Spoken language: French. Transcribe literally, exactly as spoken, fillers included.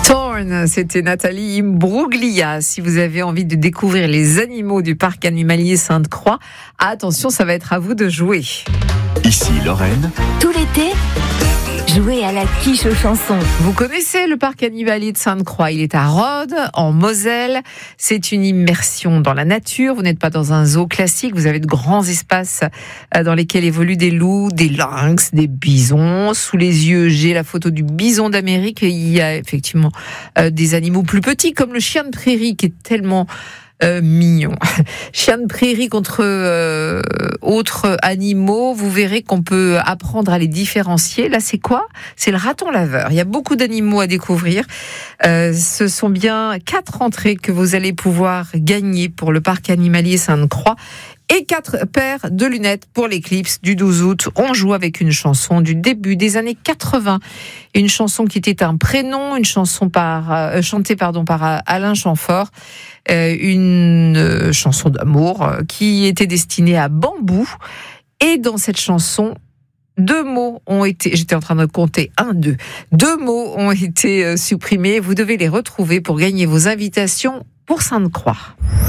Torn, c'était Nathalie Imbruglia. Si vous avez envie de découvrir les animaux du parc animalier Sainte-Croix, attention, ça va être à vous de jouer. Ici Lorraine. Tout l'été, jouez à la quiche aux chansons. Vous connaissez le parc animalier de Sainte-Croix. Il est à Rhodes, en Moselle. C'est une immersion dans la nature. Vous n'êtes pas dans un zoo classique. Vous avez de grands espaces dans lesquels évoluent des loups, des lynx, des bisons. Sous les yeux, j'ai la photo du bison d'Amérique. Il y a effectivement euh, des animaux plus petits, comme le chien de prairie, qui est tellement Euh, mignon. Chien de prairie contre euh, autres animaux, vous verrez qu'on peut apprendre à les différencier. Là, c'est quoi ? C'est le raton laveur. Il y a beaucoup d'animaux à découvrir. Euh, ce sont bien quatre entrées que vous allez pouvoir gagner pour le parc animalier Sainte-Croix et quatre paires de lunettes pour l'éclipse du douze août. On joue avec une chanson du début des années quatre-vingts. Une chanson qui était un prénom, une chanson par, euh, chantée pardon, par Alain Chamfort. Euh, une euh, chanson d'amour euh, qui était destinée à Bambou. Et dans cette chanson, deux mots ont été, j'étais en train de compter, un, deux, deux mots ont été euh, supprimés. Vous devez les retrouver pour gagner vos invitations pour Sainte-Croix.